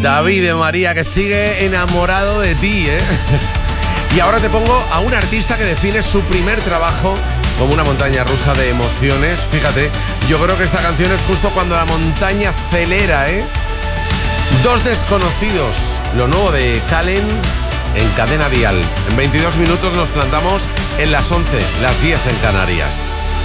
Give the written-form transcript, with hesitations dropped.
David de María, que sigue enamorado de ti, ¿eh? Y ahora te pongo a un artista que define su primer trabajo como una montaña rusa de emociones. Fíjate, yo creo que esta canción es justo cuando la montaña acelera, ¿eh? Dos desconocidos, lo nuevo de Kallen en Cadena Dial. En 22 minutos nos plantamos en las 11, las 10 en Canarias.